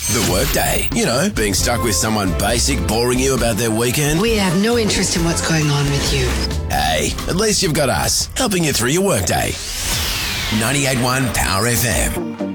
The workday. You know, being stuck with someone basic boring you about their weekend. We have no interest in what's going on with you. Hey, at least you've got us, helping you through your workday. 98.1 Power FM.